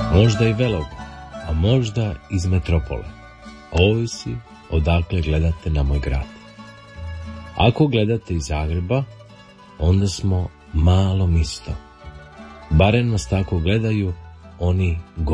možda i Velog, a možda iz metropole. Ovisi odakle gledate na moj grad. Ako gledate iz Zagreba, onda smo malo misto. Barem nas tako gledaju oni